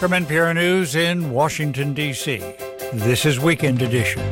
From NPR News in Washington, D.C., this is Weekend Edition.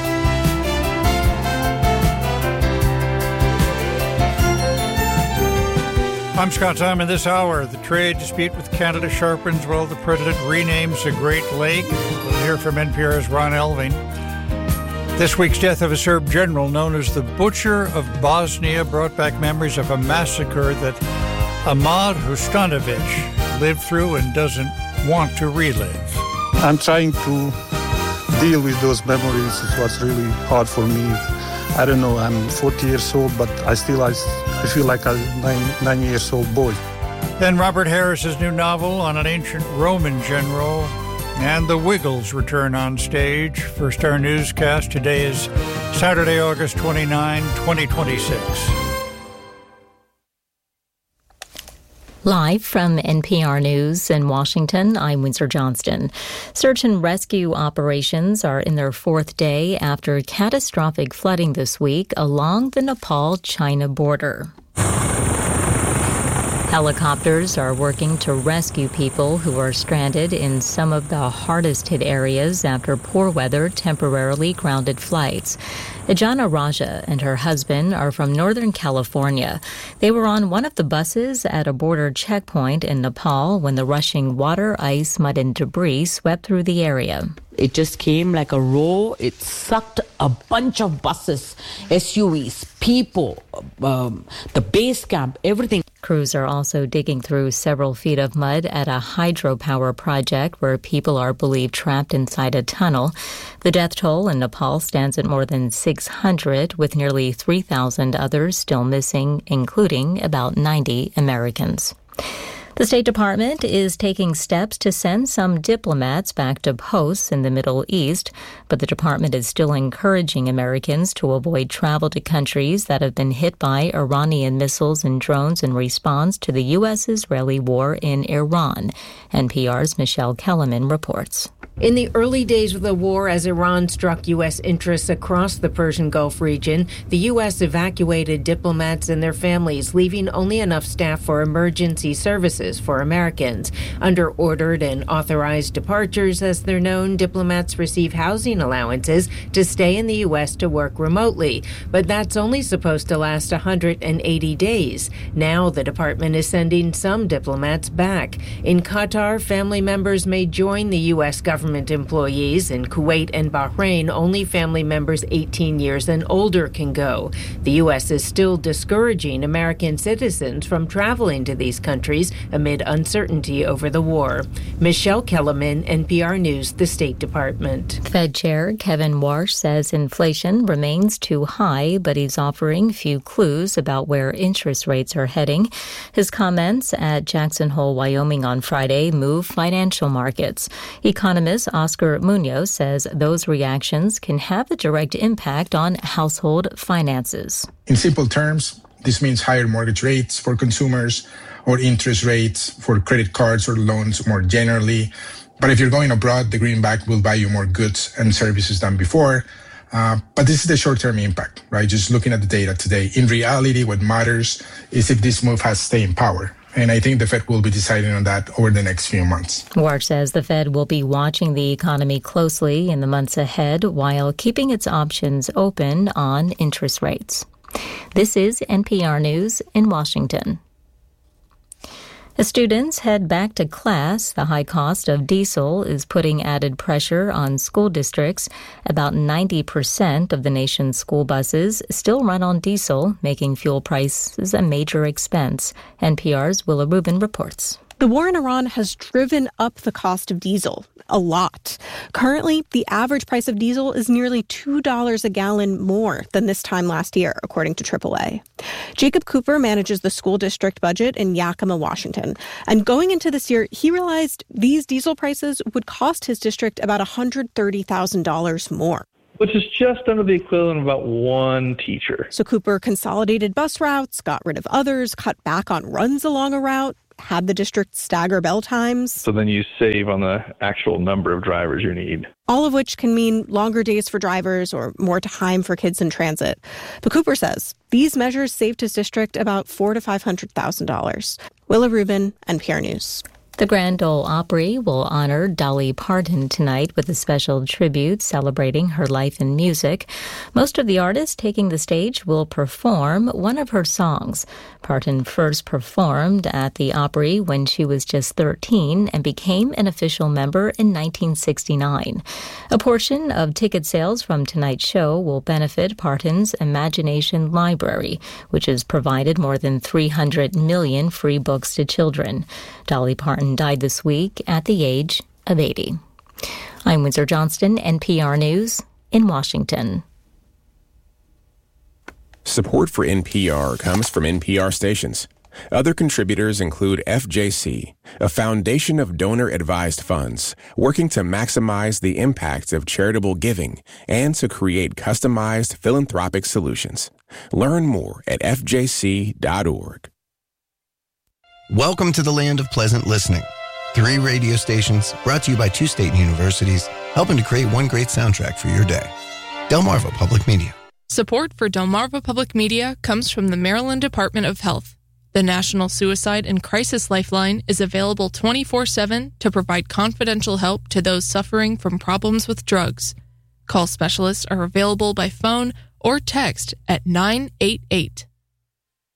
I'm Scott Simon. This hour, the trade dispute with Canada sharpens while the president renames a Great Lake. We'll hear from NPR's Ron Elving. This week's death of a Serb general known as the Butcher of Bosnia brought back memories of a massacre that Ahmad Hustanovic lived through and doesn't want to relive. I'm trying to deal with those memories. It was really hard for me. I don't know, I'm 40 years old, but I feel like a 9-year-old boy. Then Robert Harris's new novel on an ancient Roman general, and the Wiggles return on stage. First, our newscast. Today is Saturday, August 29, 2026. Live from NPR News in Washington, I'm Windsor Johnston. Search and rescue operations are in their fourth day after catastrophic flooding this week along the Nepal-China border. Helicopters are working to rescue people who are stranded in some of the hardest hit areas after poor weather temporarily grounded flights. Ijana Raja and her husband are from Northern California. They were on one of the buses at a border checkpoint in Nepal when the rushing water, ice, mud, and debris swept through the area. It just came like a row. It sucked a bunch of buses, SUVs, people, the base camp, everything. Crews are also digging through several feet of mud at a hydropower project where people are believed trapped inside a tunnel. The death toll in Nepal stands at more than 600, with nearly 3,000 others still missing, including about 90 Americans. The State Department is taking steps to send some diplomats back to posts in the Middle East, but the department is still encouraging Americans to avoid travel to countries that have been hit by Iranian missiles and drones in response to the U.S.-Israeli war in Iran. NPR's Michelle Kellerman reports. In the early days of the war, as Iran struck U.S. interests across the Persian Gulf region, the U.S. evacuated diplomats and their families, leaving only enough staff for emergency services for Americans. Under ordered and authorized departures, as they're known, diplomats receive housing allowances to stay in the U.S. to work remotely. But that's only supposed to last 180 days. Now the department is sending some diplomats back. In Qatar, family members may join the U.S. government employees. In Kuwait and Bahrain, only family members 18 years and older can go. The U.S. is still discouraging American citizens from traveling to these countries amid uncertainty over the war. Michelle Kellerman, NPR News, the State Department. Fed Chair Kevin Warsh says inflation remains too high, but he's offering few clues about where interest rates are heading. His comments at Jackson Hole, Wyoming on Friday move financial markets. Economist Oscar Munoz says those reactions can have a direct impact on household finances. In simple terms, this means higher mortgage rates for consumers or interest rates for credit cards or loans more generally. But if you're going abroad, the greenback will buy you more goods and services than before. But this is the short-term impact, right? Just looking at the data today. In reality, what matters is if this move has staying power. And I think the Fed will be deciding on that over the next few months. Warsh says the Fed will be watching the economy closely in the months ahead while keeping its options open on interest rates. This is NPR News in Washington. As students head back to class, the high cost of diesel is putting added pressure on school districts. About 90% of the nation's school buses still run on diesel, making fuel prices a major expense. NPR's Willa Rubin reports. The war in Iran has driven up the cost of diesel a lot. Currently, the average price of diesel is nearly $2 a gallon more than this time last year, according to AAA. Jacob Cooper manages the school district budget in Yakima, Washington. And going into this year, he realized these diesel prices would cost his district about $130,000 more. Which is just under the equivalent of about one teacher. So Cooper consolidated bus routes, got rid of others, cut back on runs along a route, had the district stagger bell times. So then you save on the actual number of drivers you need. All of which can mean longer days for drivers or more time for kids in transit. But Cooper says these measures saved his district about $400,000 to $500,000. Willa Rubin, NPR News. The Grand Ole Opry will honor Dolly Parton tonight with a special tribute celebrating her life in music. Most of the artists taking the stage will perform one of her songs. Parton first performed at the Opry when she was just 13 and became an official member in 1969. A portion of ticket sales from tonight's show will benefit Parton's Imagination Library, which has provided more than 300 million free books to children. Dolly Parton died this week at the age of 80. I'm Windsor Johnston, NPR News in Washington. Support for NPR comes from NPR stations. Other contributors include FJC, a foundation of donor-advised funds working to maximize the impact of charitable giving and to create customized philanthropic solutions. Learn more at fjc.org. Welcome to the land of pleasant listening. 3 radio stations brought to you by 2 state universities, helping to create one great soundtrack for your day. Delmarva Public Media. Support for Delmarva Public Media comes from the Maryland Department of Health. The National Suicide and Crisis Lifeline is available 24/7 to provide confidential help to those suffering from problems with drugs. Call specialists are available by phone or text at 988.